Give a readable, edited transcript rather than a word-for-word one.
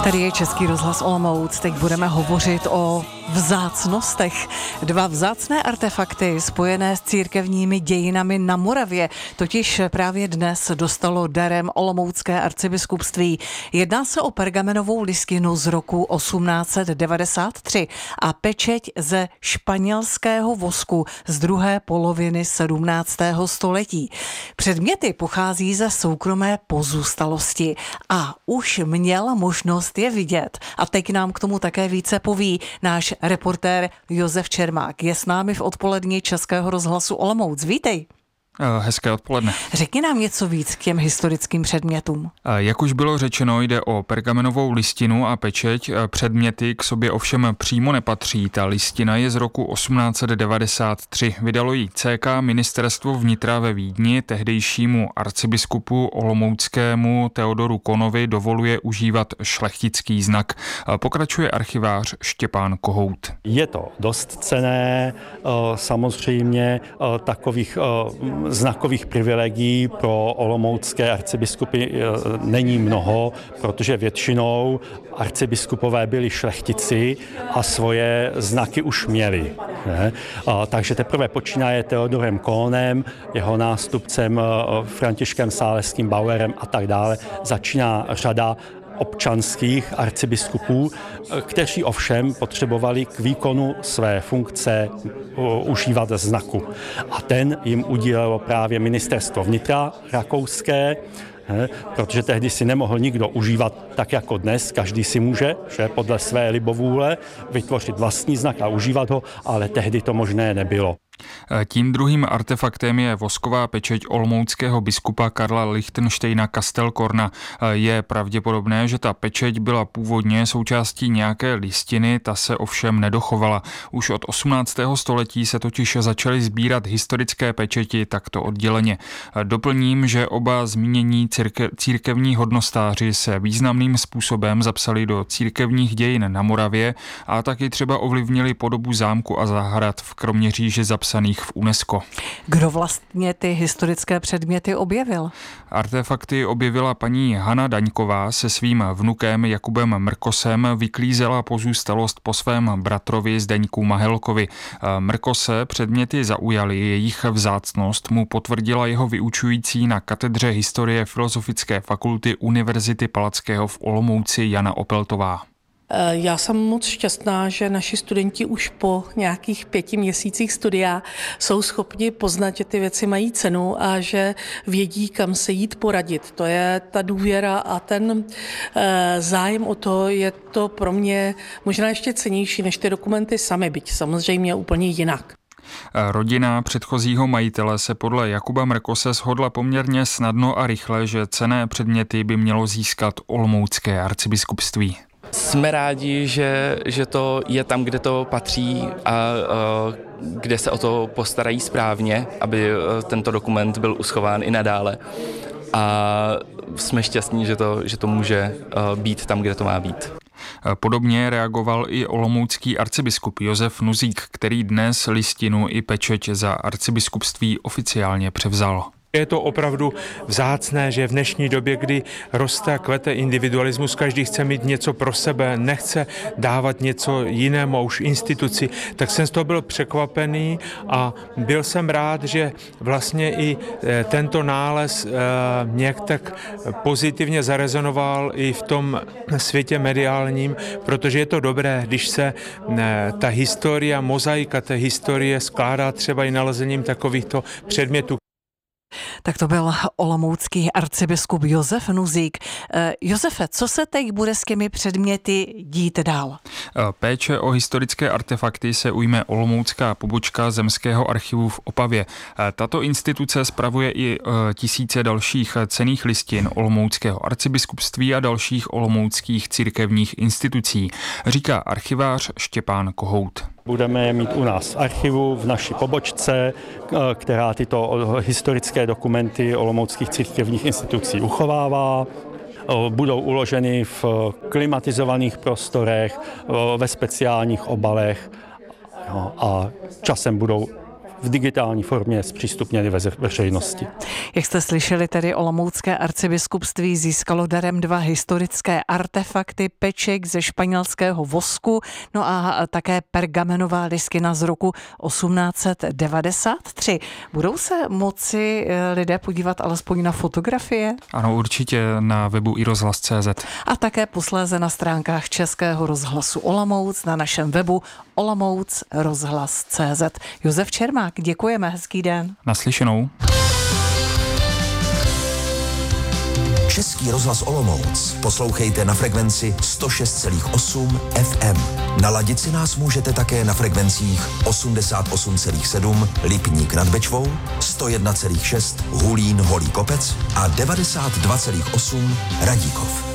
Tady je Český rozhlas Olomouc. Teď budeme hovořit o vzácnostech. 2 vzácné artefakty spojené s církevními dějinami na Moravě totiž právě dnes dostalo darem Olomoucké arcibiskupství. Jedná se o pergamenovou listinu z roku 1893 a pečeť ze španělského vosku z druhé poloviny 17. století. Předměty pochází ze soukromé pozůstalosti a už měl možnost je vidět. A teď nám k tomu také více poví náš reportér Josef Čermák. Je s námi v odpolední Českého rozhlasu Olomouc. Vítej. Hezké odpoledne. Řekni nám něco víc k těm historickým předmětům. Jak už bylo řečeno, jde o pergamenovou listinu a pečeť. Předměty k sobě ovšem přímo nepatří. Ta listina je z roku 1893. Vydalo ji CK Ministerstvo vnitra ve Vídni. Tehdejšímu arcibiskupu olomouckému Teodoru Konovi dovoluje užívat šlechtický znak. Pokračuje archivář Štěpán Kohout. Je to dost cenné, samozřejmě takových znakových privilegií pro olomoucké arcibiskupy není mnoho, protože většinou arcibiskupové byli šlechtici a svoje znaky už měli. Takže teprve počínaje Teodorem Kohnem, jeho nástupcem Františkem Sáleským Bauerem a tak dále, začíná řada občanských arcibiskupů, kteří ovšem potřebovali k výkonu své funkce užívat znaku. A ten jim udělalo právě ministerstvo vnitra rakouské, protože tehdy si nemohl nikdo užívat tak jako dnes, každý si může, že podle své libovůle vytvořit vlastní znak a užívat ho, ale tehdy to možné nebylo. Tím druhým artefaktem je vosková pečeť olomouckého biskupa Karla Lichtenštejna Kastelkorna. Je pravděpodobné, že ta pečeť byla původně součástí nějaké listiny, ta se ovšem nedochovala. Už od 18. století se totiž začaly sbírat historické pečeti takto odděleně. Doplním, že oba zmínění církevní hodnostáři se významným způsobem zapsali do církevních dějin na Moravě a taky třeba ovlivnili podobu zámku a zahrad v Kroměříži zapsaných v UNESCO. Kdo vlastně ty historické předměty objevil? Artefakty objevila paní Hana Daňková se svým vnukem Jakubem Mrkosem, vyklízela pozůstalost po svém bratrovi Zdeňku Mahelkovi. Mrkose předměty zaujaly, jejich vzácnost mu potvrdila jeho vyučující na katedře historie Filozofické fakulty Univerzity Palackého v Olomouci Jana Opeltová. Já jsem moc šťastná, že naši studenti už po nějakých 5 měsících studia jsou schopni poznat, že ty věci mají cenu a že vědí, kam se jít poradit. To je ta důvěra a ten zájem o to, je to pro mě možná ještě cennější než ty dokumenty samy, byť samozřejmě úplně jinak. Rodina předchozího majitele se podle Jakuba Mrkose shodla poměrně snadno a rychle, že cenné předměty by mělo získat olomoucké arcibiskupství. Jsme rádi, že to je tam, kde to patří a kde se o to postarají správně, aby tento dokument byl uschován i nadále. A jsme šťastní, že to může být tam, kde to má být. Podobně reagoval i olomoucký arcibiskup Josef Nuzík, který dnes listinu i pečeť za arcibiskupství oficiálně převzal. Je to opravdu vzácné, že v dnešní době, kdy roste a kvete individualismus, každý chce mít něco pro sebe, nechce dávat něco jinému už instituci, tak jsem z toho byl překvapený a byl jsem rád, že vlastně i tento nález nějak tak pozitivně zarezonoval i v tom světě mediálním, protože je to dobré, když se ta historie, mozaika té historie skládá třeba i nalezením takovýchto předmětů. Tak to byl olomoucký arcibiskup Josef Nuzík. Josefe, co se teď bude s těmi předměty dít dál? Péče o historické artefakty se ujme olomoucká pobočka Zemského archivu v Opavě. Tato instituce spravuje i tisíce dalších cenných listin olomouckého arcibiskupství a dalších olomouckých církevních institucí, říká archivář Štěpán Kohout. Budeme mít u nás v archivu, v naší pobočce, která tyto historické dokumenty olomouckých církevních institucí uchovává. Budou uloženy v klimatizovaných prostorech, ve speciálních obalech a časem budou v digitální formě zpřístupněny veřejnosti. Jak jste slyšeli, tedy olomoucké arcibiskupství získalo darem 2 historické artefakty, peček ze španělského vosku, no a také pergamenová listina z roku 1893. Budou se moci lidé podívat alespoň na fotografie? Ano, určitě na webu iRozhlas.cz. A také posléze na stránkách Českého rozhlasu Olomouc, na našem webu olomoucrozhlas.cz. Josef Čermák, děkujeme, hezký den. Naslyšenou. Český rozhlas Olomouc poslouchejte na frekvenci 106,8 FM. Naladit si nás můžete také na frekvencích 88,7 Lipník nad Bečvou, 101,6 Hulín Holý Kopec a 92,8 Radíkov.